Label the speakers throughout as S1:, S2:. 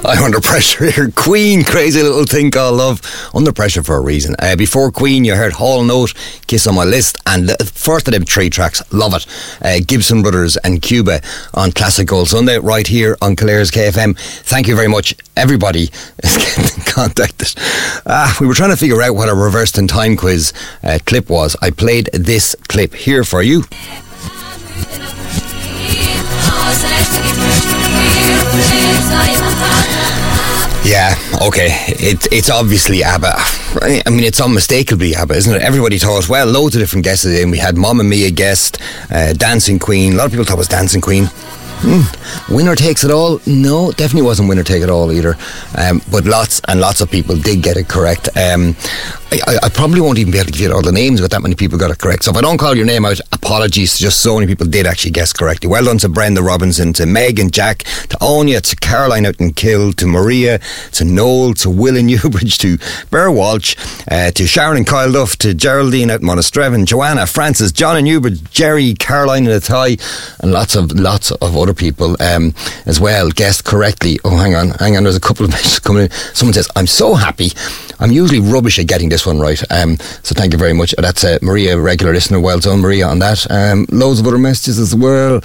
S1: I'm under pressure here. Queen, Crazy Little Thing Called Love. Under pressure for a reason. Before Queen, you heard Hall Note, Kiss on My List, and the first of them 3 tracks, love it. Gibson Brothers and Cuba on Classic Gold Sunday, right here on Clare's KFM. Thank you very much. Everybody is getting contacted. We were trying to figure out what a reversed in time quiz clip was. I played this clip here for you. Yeah, okay. It's obviously ABBA. I mean, it's unmistakably ABBA, isn't it? Everybody thought, well, loads of different guesses in. We had Mamma Mia guessed, Dancing Queen. A lot of people thought it was Dancing Queen. Winner Takes It All? No, definitely wasn't Winner Take It All either. But lots and lots of people did get it correct. I probably won't even be able to give you all the names, but that many people got it correct. So if I don't call your name out, apologies. Just so many people did actually guess correctly. Well done to Brenda Robinson, to Meg and Jack, to Anya, to Caroline out in Kill, to Maria, to Noel, to Will in Newbridge, to Bear Walsh, to Sharon and Kyle Duff, to Geraldine out in Monastrevin, Joanna, Francis, John in Newbridge, Jerry, Caroline in Athy, and lots of other people as well guessed correctly. Oh, hang on, there's a couple of messages coming in. Someone says, I'm so happy. I'm usually rubbish at getting this one right, so thank you very much. That's Maria, regular listener. Well done, Maria, on that. Loads of other messages as well.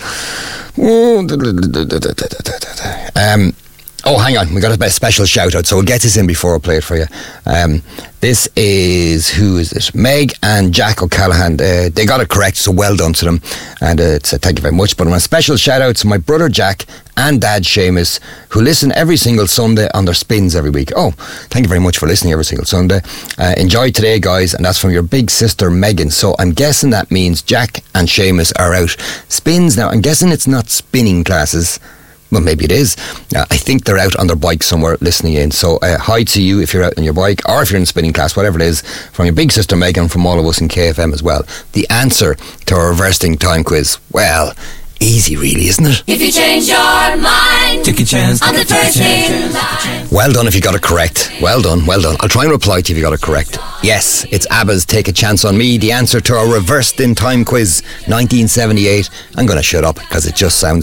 S1: Oh, hang on, we got a special shout out, so we'll get this in before I play it for you. This is, who is it? Meg and Jack O'Callaghan. They got it correct, so well done to them, and thank you very much. But a special shout out to my brother Jack and dad Seamus, who listen every single Sunday on their spins every week. Oh, thank you very much for listening every single Sunday. Enjoy today, guys, and that's from your big sister Megan. So I'm guessing that means Jack and Seamus are out spins now. I'm guessing it's not spinning classes. Well, maybe it is. I think they're out on their bike somewhere listening in. So hi to you if you're out on your bike, or if you're in spinning class, whatever it is, from your big sister Megan, from all of us in KFM as well. The answer to our reversing time quiz, well, easy really, isn't it? If you change your mind, take a chance on the first in line. Well done if you got it correct. Well done. I'll try and reply to you if you got it correct. Yes, it's ABBA's Take a Chance on Me, the answer to our reversed in time quiz, 1978. I'm going to shut up because it just sounds